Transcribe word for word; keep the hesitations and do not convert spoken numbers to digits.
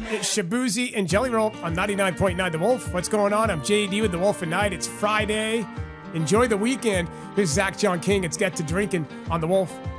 It's Shabuzi and Jelly Roll on ninety-nine point nine The Wolf. What's going on? I'm J D with The Wolf at Night. It's Friday. Enjoy the weekend. Here's Zach John King. It's Get to Drinking on The Wolf.